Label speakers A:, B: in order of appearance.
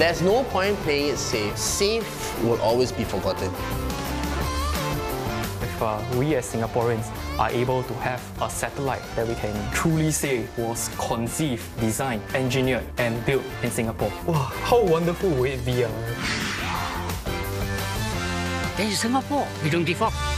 A: There's no point playing it safe. Safe will always be forgotten.
B: If we as Singaporeans are able to have a satellite that we can truly say was conceived, designed, engineered and built in Singapore, wow, how wonderful would it be?
C: This is Singapore. We don't give up.